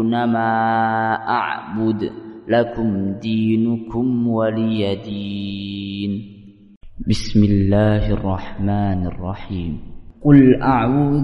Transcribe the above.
ما أعبد لكم دينكم ولي دين. بسم الله الرحمن الرحيم. قل أعوذ